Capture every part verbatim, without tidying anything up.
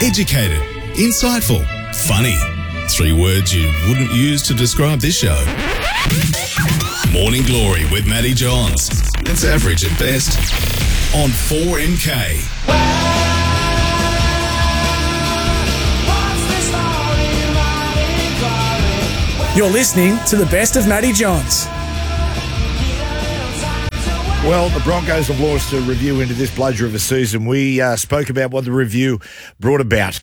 Educated, insightful, funny. Three words you wouldn't use to describe this show. Morning Glory with Matty Johns. It's average at best. On four M K. You're listening to the best of Matty Johns. Well, the Broncos have launched a review into this bludger of a season. We uh, spoke about what the review brought about.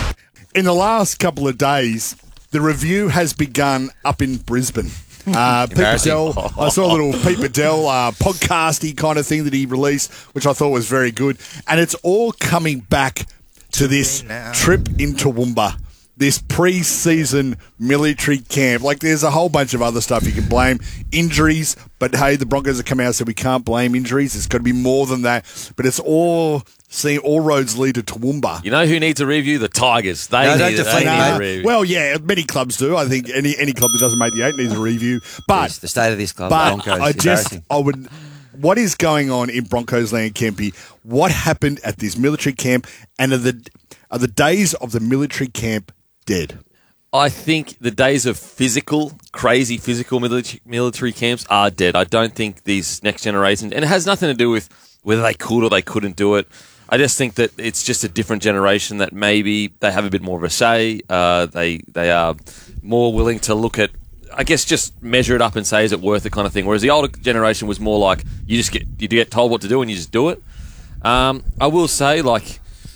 In the last couple of days, the review has begun up in Brisbane. Uh, Pete Badel, I saw a little Pete Badel uh, podcasty kind of thing that he released, which I thought was very good. And it's all coming back to this trip in Toowoomba, this pre-season military camp. Like, there's a whole bunch of other stuff you can blame. Injuries, but hey, the Broncos have come out and said we can't blame injuries. It's got to be more than that. But it's all... See, all roads lead to Toowoomba. You know who needs a review? The Tigers. They no, need, don't they need nah, a review. Well, yeah, many clubs do. I think any any club that doesn't make the eight needs a review. But yes, the state of this club, but Broncos, I just, I would. What is going on in Broncos land, Kempy? What happened at this military camp? And are the are the days of the military camp dead? I think the days of physical, crazy physical military, military camps are dead. I don't think these next generations, and it has nothing to do with whether they could or they couldn't do it. I just think that it's just a different generation that maybe they have a bit more of a say. Uh, they they are more willing to look at, I guess, just measure it up and say, is it worth it kind of thing. Whereas the older generation was more like, you just get you get told what to do and you just do it. Um, I will say, like,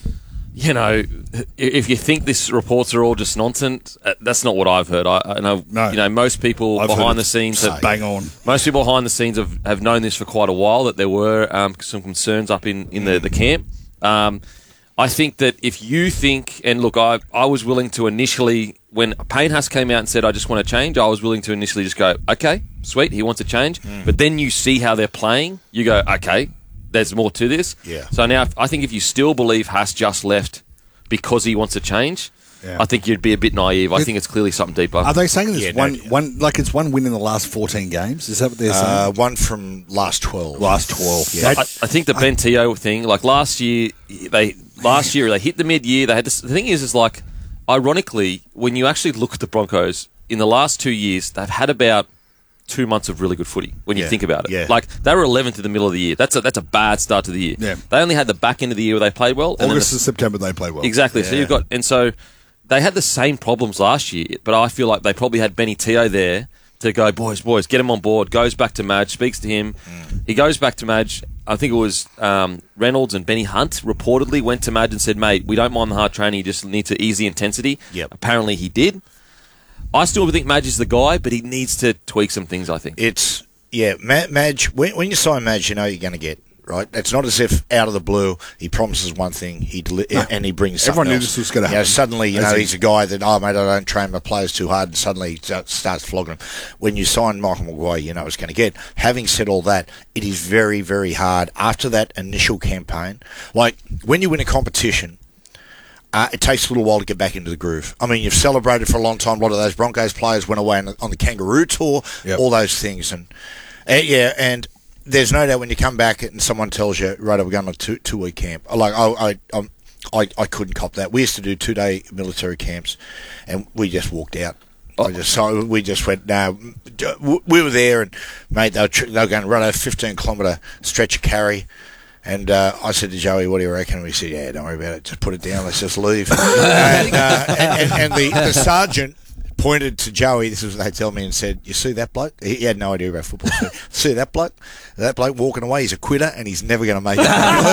you know, if you think these reports are all just nonsense, that's not what I've heard. I, I know, no. you know, most people I've behind the scenes have bang on. Most people behind the scenes have, have known this for quite a while, that there were um, some concerns up in, in the, the camp. Um, I think that if you think, and look, I I was willing to initially, when Payne Haas came out and said, I just want to change, I was willing to initially just go, okay, sweet, he wants to change. Mm. But then you see how they're playing, you go, okay, there's more to this. Yeah. So now I think if you still believe Haas just left because he wants to change, yeah. I think you'd be a bit naive. I think it's clearly something deeper. Are they saying there's yeah, one, no, yeah. one, like it's one win in the last fourteen games? Is that what they're saying? Uh, one from last twelve. Last twelve, yeah. I, I think the Ben Teo thing, like last year, they last year they hit the mid-year. They had this, the thing is, is like, ironically, when you actually look at the Broncos in the last two years, they've had about two months of really good footy. When you yeah, think about it, yeah. like they were eleventh in the middle of the year. That's a that's a bad start to the year. Yeah. They only had the back end of the year where they played well. August and and September they played well. Exactly. Yeah. So you've got, and so they had the same problems last year, but I feel like they probably had Benny Teo there to go, boys, boys, get him on board. Goes back to Madge, speaks to him. Mm. He goes back to Madge. I think it was um, Reynolds and Benny Hunt reportedly went to Madge and said, mate, we don't mind the hard training, you just need to ease the intensity. Yep. Apparently he did. I still think Madge is the guy, but he needs to tweak some things, I think. It's, yeah, Madge, when, when you sign Madge, you know you're going to get. Right, it's not as if out of the blue he promises one thing, he deli- no. and he brings something Everyone knew else. this was going to happen. You know, suddenly, you As know, he, he's a guy that, oh mate, I don't train my players too hard, and suddenly he starts flogging them. When you sign Michael Maguire, you know it's going to get. Having said all that, it is very, very hard after that initial campaign. Like when you win a competition, uh, it takes a little while to get back into the groove. I mean, you've celebrated for a long time. A lot of those Broncos players went away on the, on the Kangaroo Tour, yep. all those things, and uh, yeah, and. There's no doubt when you come back and someone tells you, right, we're going on a two, two-week camp. Like, I, I, I, I couldn't cop that. We used to do two-day military camps, and we just walked out. Oh. I just so we just went, no. We were there, and, mate, they were, they were going to run a fifteen-kilometre stretch of carry. And uh, I said to Joey, what do you reckon? And we said, yeah, don't worry about it. Just put it down. Let's just leave. and, uh, and, and the, the sergeant pointed to Joey, this is what they tell me, and said, you see that bloke? He, he had no idea about football. So, see that bloke? That bloke walking away, he's a quitter, and he's never going to make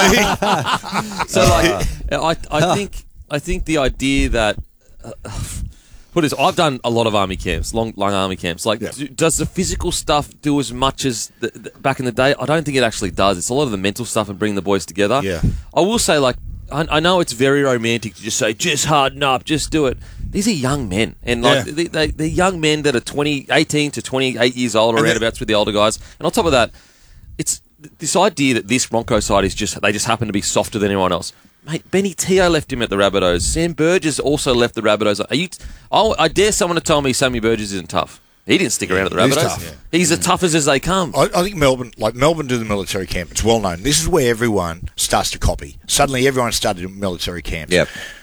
it. So, like, I, I think, I think the idea that, uh, what is? I've done a lot of army camps, long, long army camps. Like, yeah. do, does the physical stuff do as much as the, the, back in the day? I don't think it actually does. It's a lot of the mental stuff and bringing the boys together. Yeah. I will say, like, I, I know it's very romantic to just say, just harden up, just do it. These are young men, and like yeah. they, they, they're young men that are twenty, eighteen to twenty-eight years old, or roundabouts with the older guys. And on top of that, it's this idea that this Bronco side is just they just happen to be softer than anyone else. Mate, Benny Teo left him at the Rabbitohs. Sam Burgess also left the Rabbitohs. Are you? Oh, I dare someone to tell me Sammy Burgess isn't tough. He didn't stick around at the He's Rabbitohs. tough. Yeah. He's as tough as, as they come. I, I think Melbourne, like Melbourne, do the military camp. It's well known. This is where everyone starts to copy. Suddenly, everyone started military camps. Yep.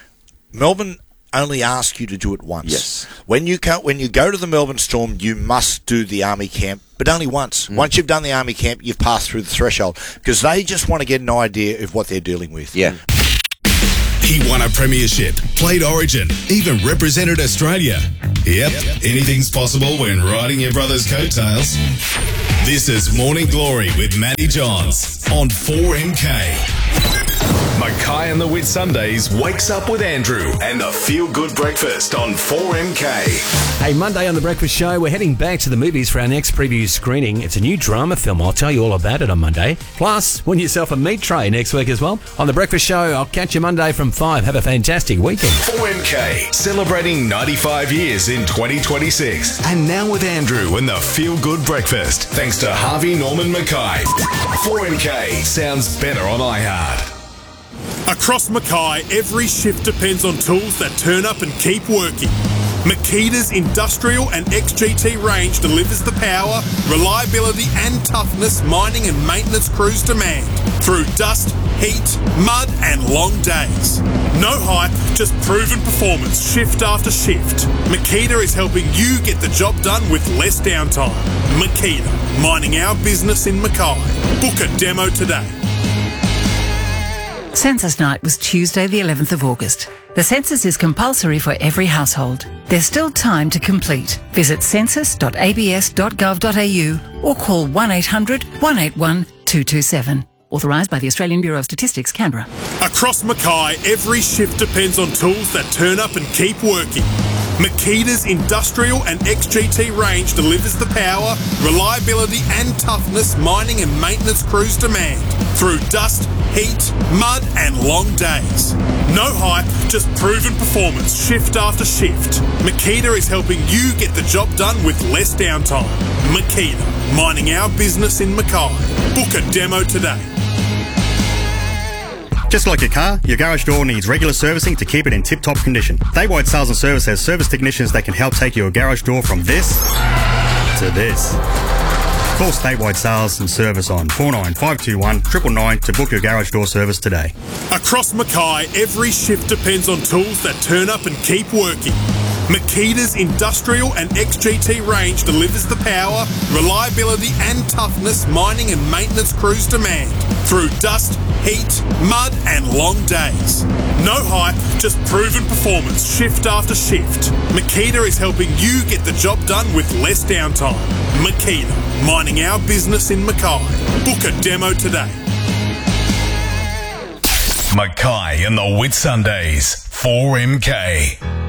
Melbourne only ask you to do it once. Yes. When you go, when you go to the Melbourne Storm, you must do the Army camp, but only once. Mm. Once you've done the Army camp, you've passed through the threshold, because they just want to get an idea of what they're dealing with. Yeah. He won a premiership, played Origin, even represented Australia. Yep, anything's possible when riding your brother's coattails. This is Morning Glory with Matty Johns on four M K. Mackay and the Whit Sundays wakes up with Andrew and the Feel Good Breakfast on four M K. Hey, Monday on The Breakfast Show, we're heading back to the movies for our next preview screening. It's a new drama film. I'll tell you all about it on Monday. Plus, win yourself a meat tray next week as well. On The Breakfast Show, I'll catch you Monday from five. Have a fantastic weekend. four M K, celebrating ninety-five years in twenty twenty-six. And now with Andrew and the Feel Good Breakfast, thanks to Harvey Norman Mackay. four M K sounds better on iHeart. Across Mackay, every shift depends on tools that turn up and keep working. Makita's industrial and X G T range delivers the power, reliability and toughness mining and maintenance crews demand through dust, heat, mud and long days. No hype, just proven performance shift after shift. Makita is helping you get the job done with less downtime. Makita, mining our business in Mackay. Book a demo today. Census Night was Tuesday the eleventh of August. The census is compulsory for every household. There's still time to complete. Visit census dot a b s dot gov dot a u or call one eight hundred, one eight one, two two seven. Authorised by the Australian Bureau of Statistics, Canberra. Across Mackay, every shift depends on tools that turn up and keep working. Makita's industrial and X G T range delivers the power, reliability and toughness mining and maintenance crews demand through dust, heat, mud and long days. No hype, just proven performance shift after shift. Makita is helping you get the job done with less downtime. Makita, mining our business in Mackay. Book a demo today. Just like your car, your garage door needs regular servicing to keep it in tip-top condition. Statewide Sales and Service has service technicians that can help take your garage door from this to this. Call Statewide Sales and Service on four nine five two one, nine nine nine to book your garage door service today. Across Mackay, every shift depends on tools that turn up and keep working. Makita's industrial and X G T range delivers the power, reliability and toughness mining and maintenance crews demand through dust, heat, mud and long days. No hype, just proven performance shift after shift. Makita is helping you get the job done with less downtime. Makita, mining our business in Mackay. Book a demo today. Mackay and the Whit Sundays, four M K.